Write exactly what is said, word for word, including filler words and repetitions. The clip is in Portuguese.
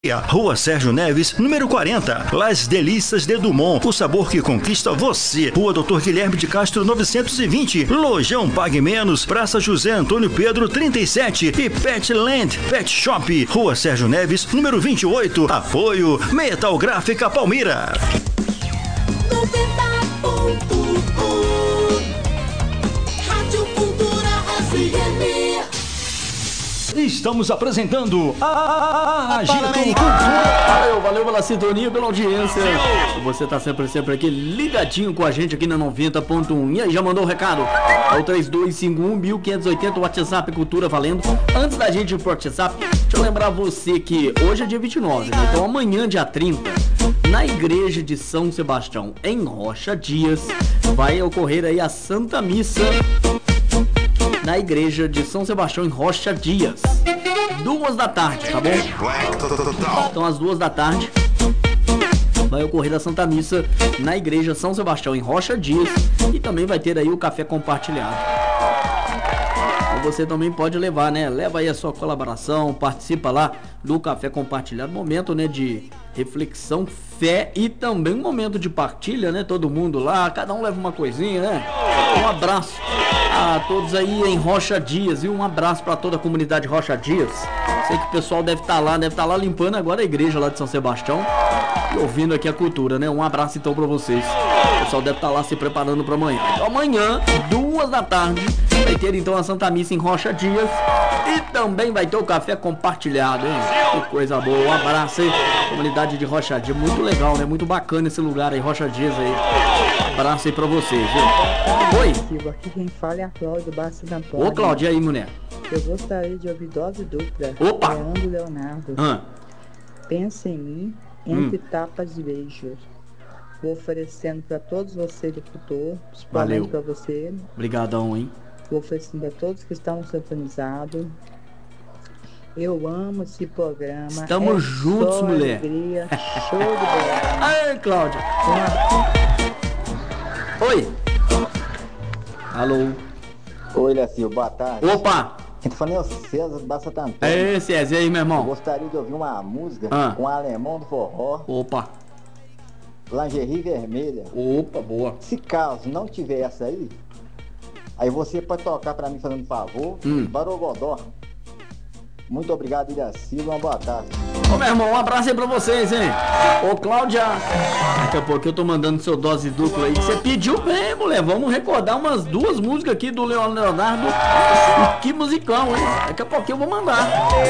Rua Sérgio Neves, número quarenta, Las Delícias de Dumont, o sabor que conquista você. Rua doutor Guilherme de Castro novecentos e vinte, Lojão Pague Menos, Praça José Antônio Pedro trinta e sete e Petland Pet Shop, Rua Sérgio Neves, número vinte e oito. Apoio Metal Gráfica Palmira. Estamos apresentando a Agito Cultura. Valeu, valeu pela sintonia, pela audiência. Você tá sempre, sempre aqui ligadinho com a gente aqui na noventa ponto um. E aí, já mandou o recado? É o três dois cinco um, mil quinhentos e oitenta, o WhatsApp Cultura valendo. Antes da gente ir pro WhatsApp, deixa eu lembrar você que hoje é dia vinte e nove, né? Então amanhã, dia trinta, na igreja de São Sebastião, em Rocha Dias, vai ocorrer aí a Santa Missa na igreja de São Sebastião em Rocha Dias, duas da tarde, tá bom? Então às duas da tarde vai ocorrer a Santa Missa na igreja São Sebastião em Rocha Dias e também vai ter aí o café compartilhado. Então você também pode levar, né? Leva aí a sua colaboração, participa lá do café compartilhado, momento, né, de reflexão, fé e também um momento de partilha, né? Todo mundo lá, cada um leva uma coisinha, né? Um abraço a todos aí em Rocha Dias e um abraço para toda a comunidade Rocha Dias. Sei que o pessoal deve estar lá, deve estar lá limpando agora a igreja lá de São Sebastião e ouvindo aqui a cultura, né? Um abraço então para vocês. O pessoal deve estar lá se preparando para amanhã. Então amanhã, duas da tarde, vai ter então a Santa Missa em Rocha Dias e também vai ter o café compartilhado, hein? Que coisa boa, um abraço aí, comunidade de Rocha Dias, muito legal, né? Muito bacana esse lugar aí, Rocha Dias aí. Um abraço aí pra vocês, viu? Oi! Aqui quem fala é a Cláudia do Baixo Santo Antônio. Ô Cláudia, e aí, mulher? Eu gostaria de ouvir dose dupla. Opa! Leandro Leonardo. Ah. Pensa em mim, entre Hum. tapas de beijos. Vou oferecendo pra todos vocês do futuro, Valeu. principalmente pra você. Obrigadão, hein? Vou oferecendo pra todos que estão sintonizados. Eu amo esse programa. Estamos é juntos, só mulher. Alegria, show de bola. Ai, Cláudia. Oi. Alô. Oi, Lécio, boa tarde. Opa. Quem tá falando é o César da Santa Antônia. É esse, é esse aí, meu Eu irmão. gostaria de ouvir uma música Ah. com alemão do forró, Opa. lingerie vermelha. Opa, boa. Se caso não tiver essa aí, aí você pode tocar pra mim fazendo um favor, Hum. Barogodó. Muito obrigado, Ilha Silva, uma boa tarde. Ô, meu irmão, um abraço aí pra vocês, hein? Ô, Cláudia, daqui a pouco eu tô mandando seu dose dupla aí, que você pediu bem, mulher. Vamos recordar umas duas músicas aqui do Leonardo Leonardo. E que musicão, hein? Daqui a pouquinho eu vou mandar.